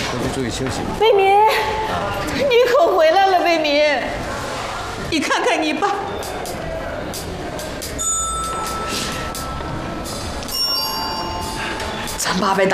回去注意休息。 贝明，你可回来了，贝明，你看看你爸。咱爸被打